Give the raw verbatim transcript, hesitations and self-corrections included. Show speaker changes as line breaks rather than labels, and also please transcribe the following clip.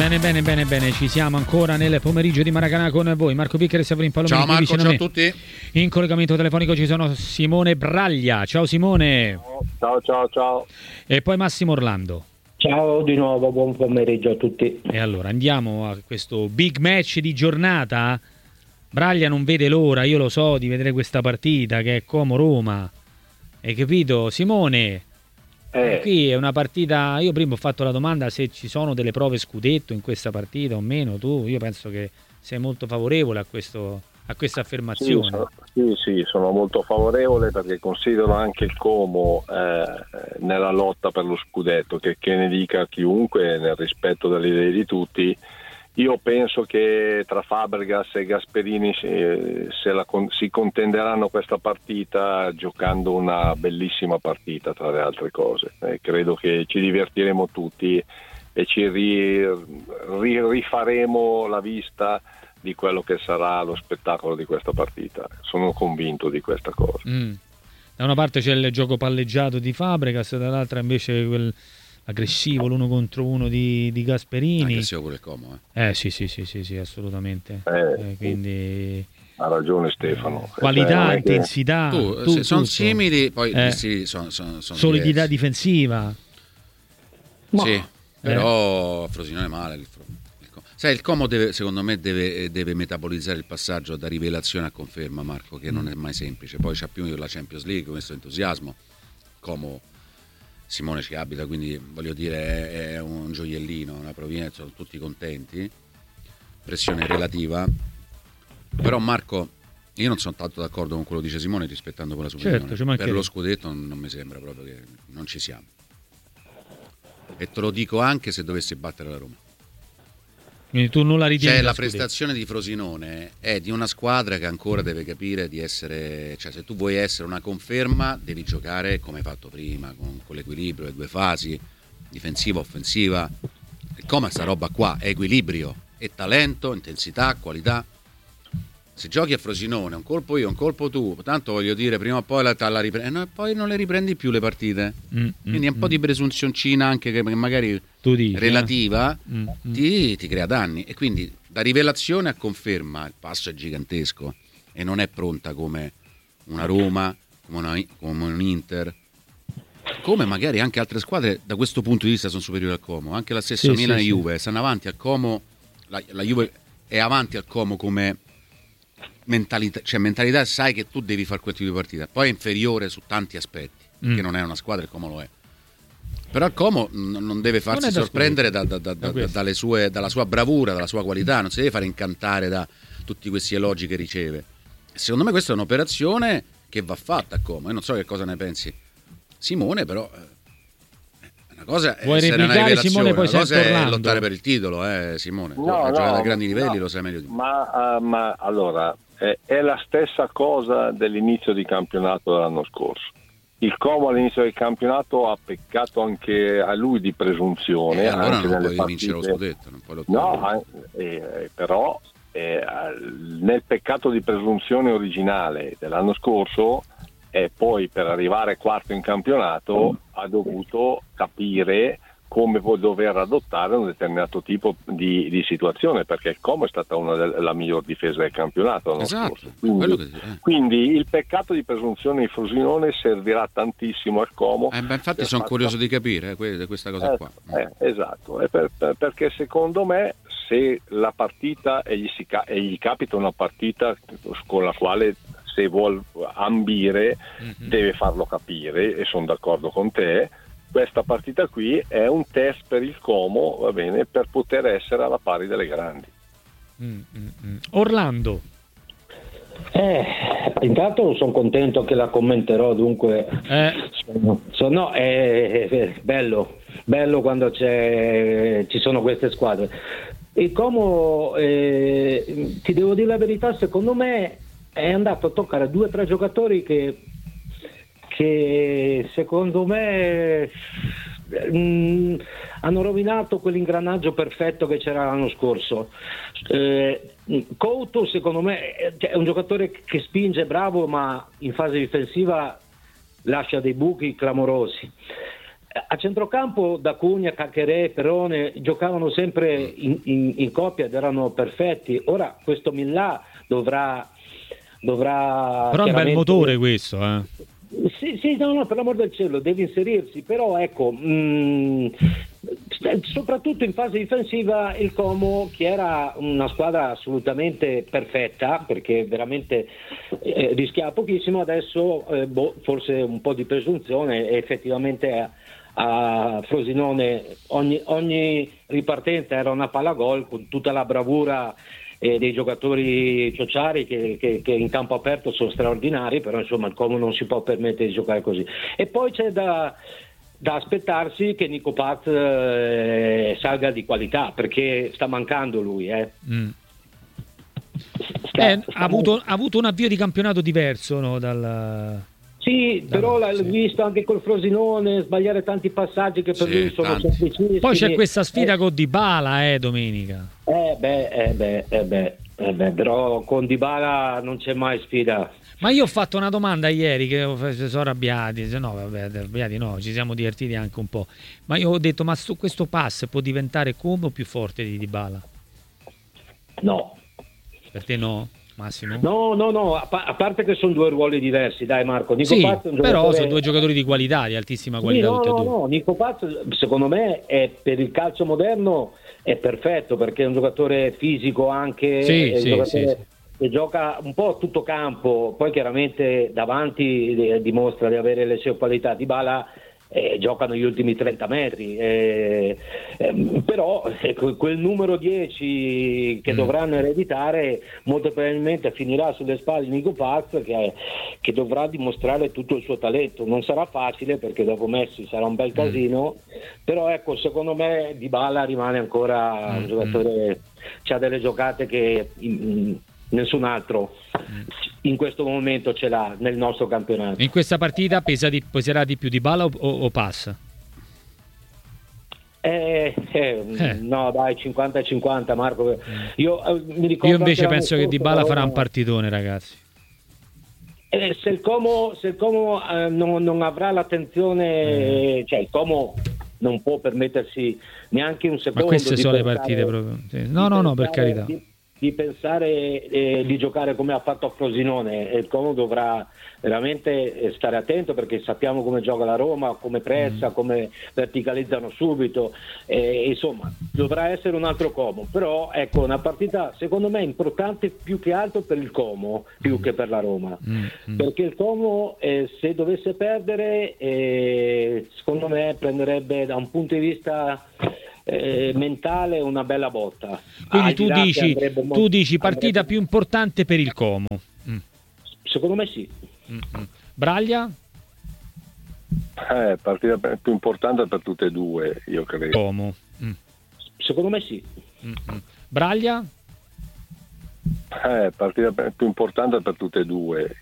Bene, bene, bene, bene, ci siamo ancora nel pomeriggio di Maracanã con voi. Marco Piccheri e Severin Palomini.
Ciao Marco, ciao a tutti.
In collegamento telefonico ci sono Simone Braglia. Ciao Simone.
Ciao, ciao, ciao.
E poi Massimo Orlando.
Ciao di nuovo, buon pomeriggio a tutti.
E allora andiamo a questo big match di giornata. Braglia non vede l'ora, io lo so, di vedere questa partita che è Como-Roma. Hai capito, Simone?
Eh.
Qui è una partita, io prima ho fatto la domanda se ci sono delle prove scudetto in questa partita o meno, tu, io penso che sei molto favorevole a, questo, a questa affermazione.
Sì, sono, sì, sì, sono molto favorevole perché considero anche il Como eh, nella lotta per lo scudetto, che, che ne dica chiunque, nel rispetto delle idee di tutti. Io penso che tra Fabregas e Gasperini se, se la, si contenderanno questa partita giocando una bellissima partita, tra le altre cose. Eh, credo che ci divertiremo tutti e ci ri, ri, rifaremo la vista di quello che sarà lo spettacolo di questa partita. Sono convinto di questa cosa.
Mm. Da una parte c'è il gioco palleggiato di Fabregas, dall'altra invece quel aggressivo l'uno contro uno di, di Gasperini.
Aggressivo pure il Como, eh.
Eh sì, sì, sì, sì, sì, assolutamente.
Eh,
eh, quindi
ha ragione Stefano.
Qualità,
cioè,
intensità,
tu,
tu,
se sono
tutto.
simili, poi
eh,
sì, sono, sono, sono
solidità
diversi.
difensiva.
Ma,
Sì, però Frosinone male. Il, il, sai, il Como deve, secondo me deve, deve metabolizzare il passaggio da rivelazione a conferma, Marco, che mm. non è mai semplice. Poi c'ha più la Champions League, questo entusiasmo. Como Simone ci abita, quindi voglio dire è, è un gioiellino, una provenienza, sono tutti contenti, pressione relativa, però Marco io non sono tanto d'accordo con quello che dice Simone, rispettando quella sua
certo,
opinione. Per lo scudetto non, non mi sembra proprio che non ci siamo, e te lo dico anche se dovesse battere la Roma.
Quindi tu non la ritieni?
Cioè la prestazione di Frosinone è di una squadra che ancora deve capire di essere, cioè se tu vuoi essere una conferma devi giocare come hai fatto prima, con, con l'equilibrio, le due fasi, difensiva, offensiva. Il Como è sta roba qua, è equilibrio, è talento, intensità, qualità. Se giochi a Frosinone, un colpo io, un colpo tu, tanto voglio dire, prima o poi la, la riprendi, no, e poi non le riprendi più le partite. Mm, Quindi mm, un po' di presunzioncina anche che magari
tu dici,
relativa
eh? mm,
ti, ti crea danni. E quindi da rivelazione a conferma il passo è gigantesco e non è pronta come una Roma, come, una, come un Inter, come magari anche altre squadre da questo punto di vista sono superiori al Como. Anche la stessa
sì,
Milan
sì,
e Juve stanno avanti al Como, la, la Juve è avanti al Como come mentalità, cioè mentalità, sai che tu devi fare quel tipo di partita, poi è inferiore su tanti aspetti, mm. che non è una squadra come lo è, però il Como n- non deve farsi non sorprendere da, da, da, da, dalle sue, dalla sua bravura, dalla sua qualità, non si deve fare incantare da tutti questi elogi che riceve. Secondo me questa è un'operazione che va fatta a Como. Io non so che cosa ne pensi Simone, però una cosa è essere una rivelazione, Simone, poi una cosa è Orlando. Lottare per il titolo, eh, Simone.
No,
tu hai
no,
giocato a grandi livelli,
no,
lo sai meglio di me.
Ma, uh, ma allora è, è la stessa cosa dell'inizio di campionato dell'anno scorso. Il Como all'inizio del campionato ha peccato anche a lui di presunzione.
Eh, allora
anche
non
nelle
puoi
partite.
vincere lo scudetto, non puoi lottare.
No, eh, però eh, nel peccato di presunzione originale dell'anno scorso, e poi per arrivare quarto in campionato ha dovuto capire come può dover adottare un determinato tipo di, di situazione, perché il Como è stata una della miglior difesa del campionato l'anno
esatto,
scorso. Quindi, che, eh. quindi il peccato di presunzione di Frosinone servirà tantissimo al Como.
Eh, beh, infatti sono fatto... curioso di capire eh, questa cosa
eh,
qua.
Eh, esatto, e per, per, perché secondo me se la partita e gli, si, e gli capita una partita con la quale se vuol ambire mm-hmm. deve farlo capire, e sono d'accordo con te. Questa partita qui è un test per il Como, va bene, per poter essere alla pari delle grandi.
Mm-hmm. Orlando.
Eh, intanto sono contento che la commenterò, dunque
eh.
sono, sono, è, è bello, bello quando c'è, ci sono queste squadre. Il Como, eh, ti devo dire la verità, secondo me è andato a toccare due o tre giocatori che che secondo me mh, hanno rovinato quell'ingranaggio perfetto che c'era l'anno scorso. eh, Couto secondo me è un giocatore che spinge, bravo, ma in fase difensiva lascia dei buchi clamorosi. a centrocampo D'Acunha, Caccherè, Perone giocavano sempre in, in, in coppia ed erano perfetti. Ora questo Millà dovrà dovrà
però è un bel motore questo, eh.
Sì, sì, no, no, per l'amor del cielo, deve inserirsi, però ecco, mh, soprattutto in fase difensiva il Como, che era una squadra assolutamente perfetta, perché veramente eh, rischiava pochissimo, adesso eh, boh, forse un po' di presunzione, e effettivamente a, a Frosinone ogni, ogni ripartenza era una palla gol con tutta la bravura e dei giocatori ciociari che, che, che in campo aperto sono straordinari, però insomma il Como non si può permettere di giocare così. E poi c'è da, da aspettarsi che Nico Paz eh, salga di qualità, perché sta mancando lui. Eh.
Mm.
Sta,
eh,
sta
ha, avuto, ha avuto un avvio di campionato diverso, no, dal...
Sì,
da,
però l'ho
sì.
visto anche col Frosinone sbagliare tanti passaggi che per
Sì,
lui sono
tanti.
semplicissimi.
Poi c'è questa sfida
eh,
con Dybala, eh, domenica.
Eh beh, eh beh, eh beh, eh beh, però con Dybala non c'è mai sfida.
Ma io ho fatto una domanda ieri che si sono arrabbiati, se no vabbè, arrabbiati no, ci siamo divertiti anche un po'. Ma io ho detto, ma su questo pass può diventare come o più forte di Dybala?
No.
Per te no, Massimo?
No, no, no, a, pa- a parte che sono due ruoli diversi, dai Marco. Nico
Sì,
Paz è un
però
giocatore...
sono due giocatori di qualità, di altissima
Sì,
qualità
no,
tutti e
no,
due.
no, Nico Paz secondo me è per il calcio moderno è perfetto, perché è un giocatore fisico anche,
Sì,
è un
sì,
giocatore
sì, sì.
che gioca un po' a tutto campo, poi chiaramente davanti eh, dimostra di avere le sue qualità. Dybala eh, giocano gli ultimi trenta metri, eh, eh, però ecco, quel numero dieci che
Mm.
dovranno ereditare molto probabilmente finirà sulle spalle di Nico Paz, che, che dovrà dimostrare tutto il suo talento. Non sarà facile, perché dopo Messi sarà un bel casino, però ecco, secondo me Dybala rimane ancora un
Mm,
giocatore, c'ha delle giocate che in- nessun altro in questo momento ce l'ha nel nostro campionato.
In questa partita pesa di, peserà di più Dybala o, o, o Pass?
Eh, eh,
Eh.
No, dai, cinquanta e cinquanta, Marco. Io, eh, mi ricordo
Io invece
anche l'anno
penso che
scorso
Dybala
la
farà
Roma-
un partitone, ragazzi.
Eh, se il Como, se il Como eh, non, non avrà l'attenzione, eh, cioè il Como non può permettersi neanche un secondo.
Ma queste
di
sono le
pensare-
partite proprio. Sì.
di
No, no, no, per
pensare-
carità.
Di, di pensare eh, di giocare come ha fatto a Frosinone, e il Como dovrà veramente eh, stare attento, perché sappiamo come gioca la Roma, come pressa,
Mm.
come verticalizzano subito, eh, insomma dovrà essere un altro Como. Però ecco, una partita secondo me importante più che altro per il Como più che per la Roma,
Mm, mm.
perché il Como eh, se dovesse perdere eh, secondo me prenderebbe da un punto di vista eh, mentale una bella botta.
Quindi
Al
tu
di là che
dici,
andrebbe mo-
tu dici partita
andrebbe-
più importante per il Como. Mm,
secondo me sì.
mm, mm. Braglia?
Eh, partita pe- più importante per tutte e due, io credo.
Como. Mm,
Secondo me sì.
mm, mm. Braglia?
Eh, partita pe- più importante per tutte e due,